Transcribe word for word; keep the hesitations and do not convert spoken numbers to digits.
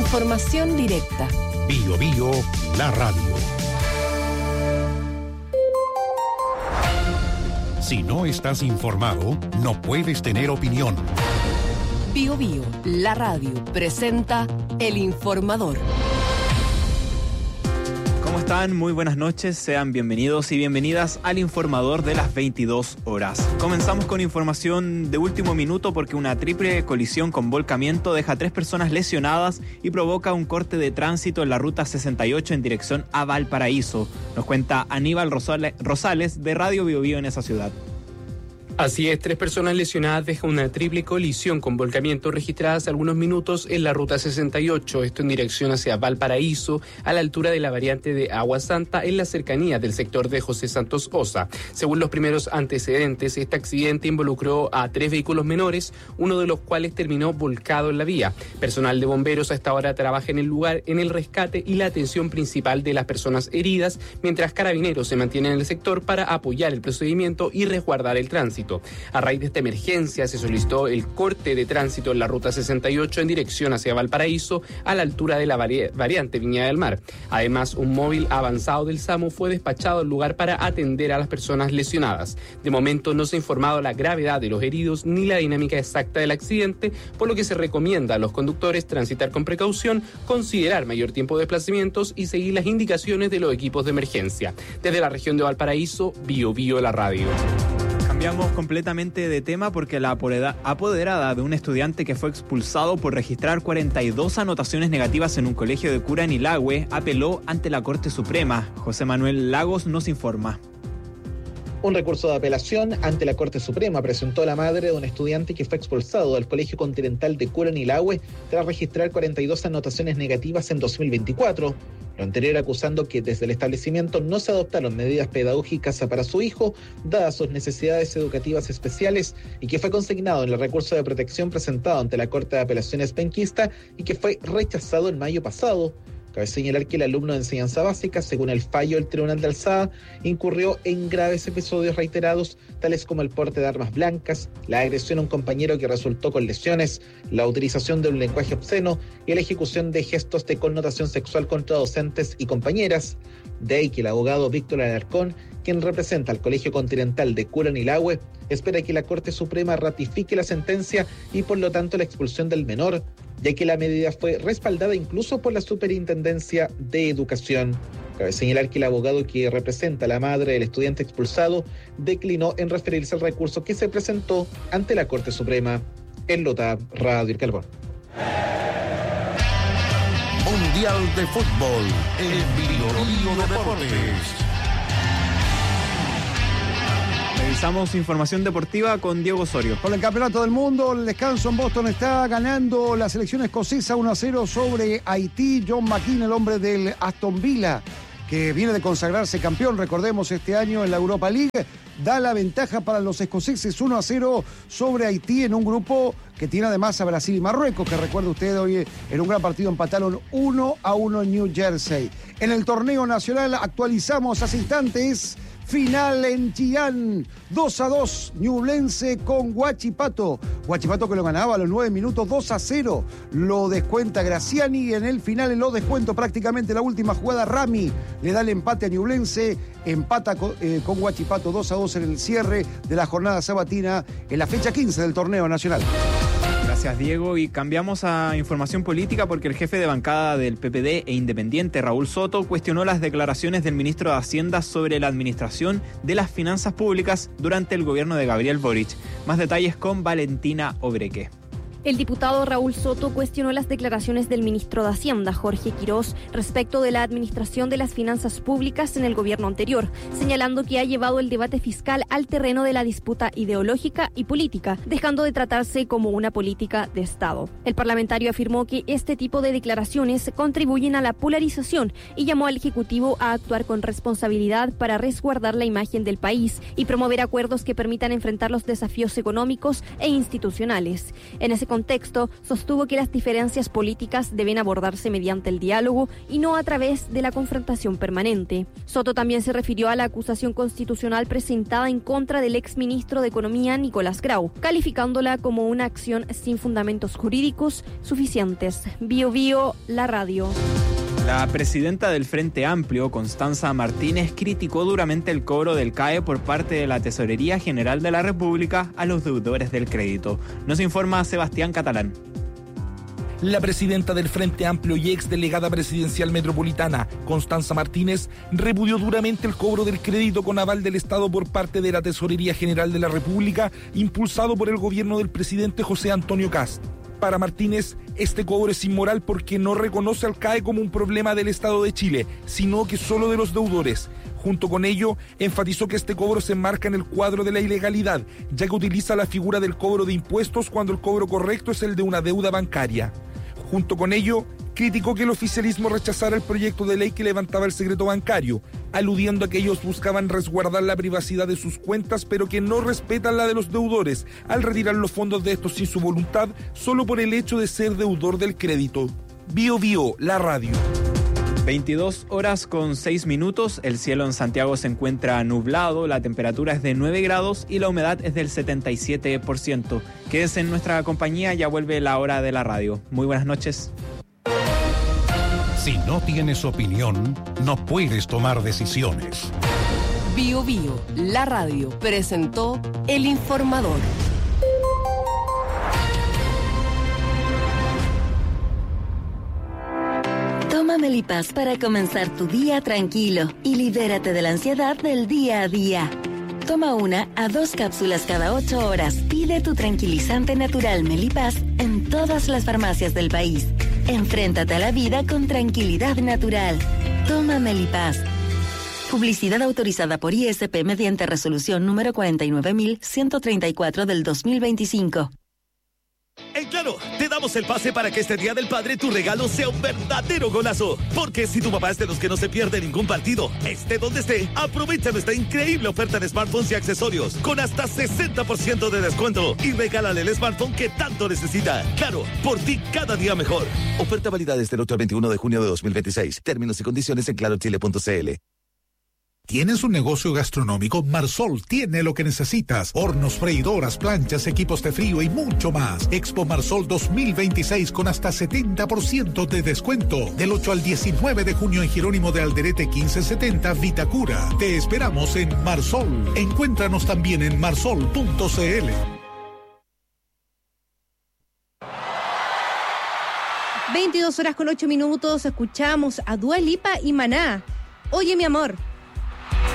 Información directa. Bio Bio, la radio. Si no estás informado, no puedes tener opinión. Bio Bio, la radio, presenta El Informador. ¿Cómo están? Muy buenas noches, sean bienvenidos y bienvenidas al Informador de las veintidós horas. Comenzamos con información de último minuto porque una triple colisión con volcamiento deja a tres personas lesionadas y provoca un corte de tránsito en la ruta sesenta y ocho en dirección a Valparaíso. Nos cuenta Aníbal Rosales de Radio Bio Bio en esa ciudad. Así es, tres personas lesionadas deja una triple colisión con volcamiento registrada hace algunos minutos en la ruta sesenta y ocho, esto en dirección hacia Valparaíso, a la altura de la variante de Agua Santa, en la cercanía del sector de José Santos Osa. Según los primeros antecedentes, este accidente involucró a tres vehículos menores, uno de los cuales terminó volcado en la vía. Personal de bomberos a esta hora trabaja en el lugar en el rescate y la atención principal de las personas heridas, mientras carabineros se mantienen en el sector para apoyar el procedimiento y resguardar el tránsito. A raíz de esta emergencia se solicitó el corte de tránsito en la ruta sesenta y ocho en dirección hacia Valparaíso a la altura de la vari- variante Viña del Mar. Además, un móvil avanzado del SAMU fue despachado al lugar para atender a las personas lesionadas. De momento no se ha informado la gravedad de los heridos ni la dinámica exacta del accidente, por lo que se recomienda a los conductores transitar con precaución, considerar mayor tiempo de desplazamientos y seguir las indicaciones de los equipos de emergencia. Desde la región de Valparaíso, Bio Bio la radio. Cambiamos completamente de tema porque la apoderada de un estudiante que fue expulsado por registrar cuarenta y dos anotaciones negativas en un colegio de Curanilahue apeló ante la Corte Suprema. José Manuel Lagos nos informa. Un recurso de apelación ante la Corte Suprema presentó la madre de un estudiante que fue expulsado del Colegio Continental de Curanilahue tras registrar cuarenta y dos anotaciones negativas en dos mil veinticuatro. Lo anterior acusando que desde el establecimiento no se adoptaron medidas pedagógicas para su hijo, dadas sus necesidades educativas especiales, y que fue consignado en el recurso de protección presentado ante la Corte de Apelaciones penquista y que fue rechazado en mayo pasado. Cabe señalar que el alumno de enseñanza básica, según el fallo del Tribunal de Alzada, incurrió en graves episodios reiterados, tales como el porte de armas blancas, la agresión a un compañero que resultó con lesiones, la utilización de un lenguaje obsceno y la ejecución de gestos de connotación sexual contra docentes y compañeras. De ahí que el abogado Víctor Alarcón, quien representa al Colegio Continental de Curanilahue, espera que la Corte Suprema ratifique la sentencia y por lo tanto la expulsión del menor, ya que la medida fue respaldada incluso por la Superintendencia de Educación. Cabe señalar que el abogado que representa a la madre del estudiante expulsado declinó en referirse al recurso que se presentó ante la Corte Suprema. En Lota, Radio El Carbón. Mundial de Fútbol, el Bio Bio Deportes. Revisamos información deportiva con Diego Osorio. Con el Campeonato del Mundo, el descanso en Boston está ganando la selección escocesa uno a cero sobre Haití. John McKean, el hombre del Aston Villa, que viene de consagrarse campeón, recordemos, este año en la Europa League, da la ventaja para los escoceses uno a cero sobre Haití en un grupo que tiene además a Brasil y Marruecos, que recuerde usted hoy en un gran partido empataron uno a uno en New Jersey. En el torneo nacional actualizamos hace instantes. Final en Chillán, dos a dos, Ñublense con Huachipato. Huachipato que lo ganaba a los nueve minutos, dos a cero. Lo descuenta Graciani y en el final, en los descuentos, prácticamente la última jugada, Rami le da el empate a Ñublense. Empata con, eh, con Huachipato dos a dos en el cierre de la jornada sabatina en la fecha quince del torneo nacional. Gracias, Diego. Y cambiamos a información política porque el jefe de bancada del P P D e independiente, Raúl Soto, cuestionó las declaraciones del ministro de Hacienda sobre la administración de las finanzas públicas durante el gobierno de Gabriel Boric. Más detalles con Valentina Obreque. El diputado Raúl Soto cuestionó las declaraciones del ministro de Hacienda, Jorge Quirós, respecto de la administración de las finanzas públicas en el gobierno anterior, señalando que ha llevado el debate fiscal al terreno de la disputa ideológica y política, dejando de tratarse como una política de Estado. El parlamentario afirmó que este tipo de declaraciones contribuyen a la polarización y llamó al Ejecutivo a actuar con responsabilidad para resguardar la imagen del país y promover acuerdos que permitan enfrentar los desafíos económicos e institucionales. En ese contexto, contexto, sostuvo que las diferencias políticas deben abordarse mediante el diálogo y no a través de la confrontación permanente. Soto también se refirió a la acusación constitucional presentada en contra del exministro de Economía, Nicolás Grau, calificándola como una acción sin fundamentos jurídicos suficientes. Bio Bio, la radio. La presidenta del Frente Amplio, Constanza Martínez, criticó duramente el cobro del C A E por parte de la Tesorería General de la República a los deudores del crédito. Nos informa Sebastián Catalán. La presidenta del Frente Amplio y ex delegada presidencial metropolitana, Constanza Martínez, repudió duramente el cobro del crédito con aval del Estado por parte de la Tesorería General de la República, impulsado por el gobierno del presidente José Antonio Kast. Para Martínez, este cobro es inmoral porque no reconoce al C A E como un problema del Estado de Chile, sino que solo de los deudores. Junto con ello, enfatizó que este cobro se enmarca en el cuadro de la ilegalidad, ya que utiliza la figura del cobro de impuestos cuando el cobro correcto es el de una deuda bancaria. Junto con ello, criticó que el oficialismo rechazara el proyecto de ley que levantaba el secreto bancario, aludiendo a que ellos buscaban resguardar la privacidad de sus cuentas, pero que no respetan la de los deudores, al retirar los fondos de estos sin su voluntad, solo por el hecho de ser deudor del crédito. Bio Bio, la radio. veintidós horas con seis minutos, el cielo en Santiago se encuentra nublado, la temperatura es de nueve grados y la humedad es del setenta y siete por ciento. Quédese en nuestra compañía, ya vuelve la hora de la radio. Muy buenas noches. Si no tienes opinión, no puedes tomar decisiones. Bio Bio, la radio, presentó El Informador. Toma Melipaz para comenzar tu día tranquilo y libérate de la ansiedad del día a día. Toma una a dos cápsulas cada ocho horas. Pide tu tranquilizante natural Melipaz en todas las farmacias del país. Enfréntate a la vida con tranquilidad natural. Toma Melipaz. Publicidad autorizada por I S P mediante resolución número cuarenta y nueve mil ciento treinta y cuatro del dos mil veinticinco. En Claro, te damos el pase para que este Día del Padre tu regalo sea un verdadero golazo. Porque si tu papá es de los que no se pierde ningún partido, esté donde esté, aprovecha nuestra increíble oferta de smartphones y accesorios con hasta sesenta por ciento de descuento y regálale el smartphone que tanto necesita. Claro, por ti cada día mejor. Oferta válida desde el ocho al veintiuno de junio de dos mil veintiséis. Términos y condiciones en claro chile punto c l. ¿Tienes un negocio gastronómico? Marsol tiene lo que necesitas. Hornos, freidoras, planchas, equipos de frío y mucho más. Expo Marsol dos mil veintiséis con hasta setenta por ciento de descuento. Del ocho al diecinueve de junio en Jerónimo de Alderete quince setenta, Vitacura. Te esperamos en Marsol. Encuéntranos también en marsol punto c l. veintidós horas con ocho minutos, escuchamos a Dua Lipa y Maná. Oye, mi amor.